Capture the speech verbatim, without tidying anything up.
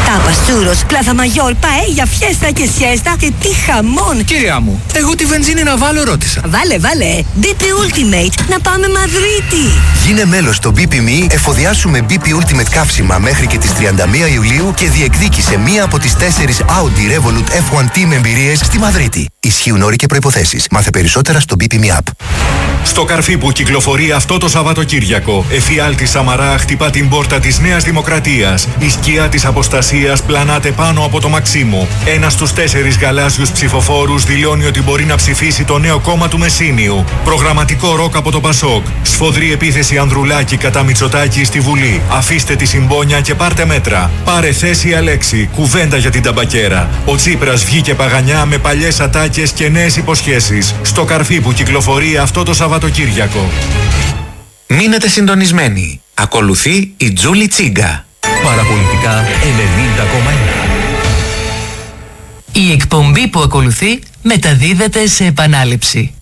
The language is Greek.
Τάπας, τσούρος, πλάθα μαγιόρ, παέγια, φιέστα και σιέστα και τι χαμόν. Κυρία μου, εγώ τη βενζίνη να βάλω ρώτησα. Βάλε, βάλε. μπι πι Ultimate, να πάμε Μαδρίτη. Γίνε μέλος στο μπι πι εμ ι, εφοδιάσου με μπι πι Ultimate καύσιμα μέχρι και τις τριάντα μία Ιουλίου και διεκδίκησε μία από τις τέσσερις Audi Revolut εφ ουάν Team εμπειρίες στη Μαδρίτη. Ισχύουν όροι και προϋποθέσεις. Μάθε περισσότερα στο μπι πι εμ ι App. Στο καρφί που κυκλοφορεί αυτό το Σαββατοκύριακο, εφιάλτης Σαμαρά χτυπά την πόρτα της Νέας Δημοκρατίας. Η σκιά της αποστασίας πλανάται πάνω από το Μαξίμου. Ένας στους τέσσερις γαλάζιους ψηφοφόρους δηλώνει ότι μπορεί να ψηφίσει το νέο κόμμα του Μεσίνιου. Προγραμματικό ροκ από το Πασόκ. Σφοδρή επίθεση Ανδρουλάκη κατά Μητσοτάκη στη Βουλή. Αφήστε τη συμπόνια και πάρτε μέτρα. Πάρε θέση Αλέξη. Κουβέντα για την ταμπακέρα. Ο Τσίπρας βγήκε παγανιά με παλιές ατάκες και νέες υποσχέσεις. Στο καρφί που κυκλοφορεί αυτό το Σαββατοκύριακο. Μείνετε συντονισμένοι. Ακολουθεί η Τζούλη Τσίγκα. Παραπολιτικά ενενήντα κόμμα ένα. Η εκπομπή που ακολουθεί μεταδίδεται σε επανάληψη.